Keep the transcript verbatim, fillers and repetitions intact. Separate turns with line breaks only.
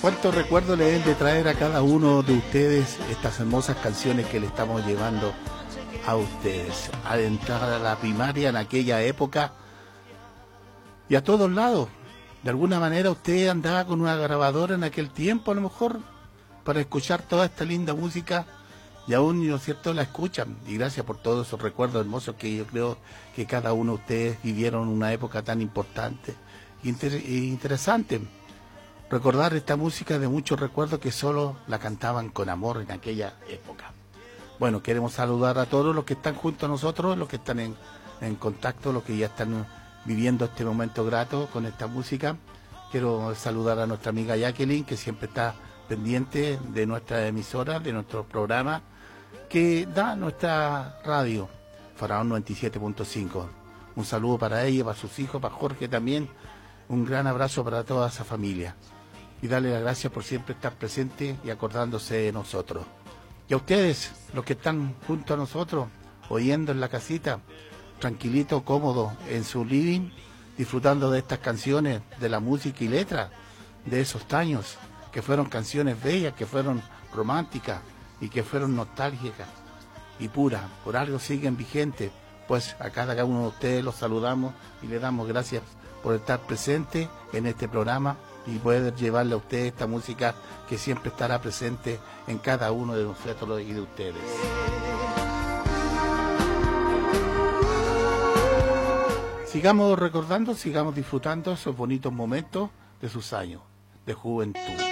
¿Cuántos recuerdos le deben de traer a cada uno de ustedes estas hermosas canciones que le estamos llevando a ustedes? Al entrar a la primaria en aquella época y a todos lados. De alguna manera usted andaba con una grabadora en aquel tiempo, a lo mejor, para escuchar toda esta linda música, y aún, ¿no es cierto?, la escuchan. Y gracias por todos esos recuerdos hermosos que yo creo que cada uno de ustedes vivieron una época tan importante e inter interesante. Recordar esta música de muchos recuerdos que solo la cantaban con amor en aquella época. Bueno, queremos saludar a todos los que están junto a nosotros, los que están en, en contacto, los que ya están viviendo este momento grato con esta música. Quiero saludar a nuestra amiga Jacqueline, que siempre está pendiente de nuestra emisora, de nuestro programa, que da nuestra radio, Faraón noventa y siete punto cinco. Un saludo para ella, para sus hijos, para Jorge también. Un gran abrazo para toda esa familia. Y darle las gracias por siempre estar presente y acordándose de nosotros. Y a ustedes, los que están junto a nosotros, oyendo en la casita, tranquilito, cómodo, en su living, disfrutando de estas canciones, de la música y letra de esos años, que fueron canciones bellas, que fueron románticas y que fueron nostálgicas y puras. Por algo siguen vigentes. Pues a cada uno de ustedes los saludamos y le damos gracias por estar presente en este programa y poder llevarle a ustedes esta música que siempre estará presente en cada uno de nosotros y de ustedes. Sigamos recordando, sigamos disfrutando esos bonitos momentos de sus años de juventud.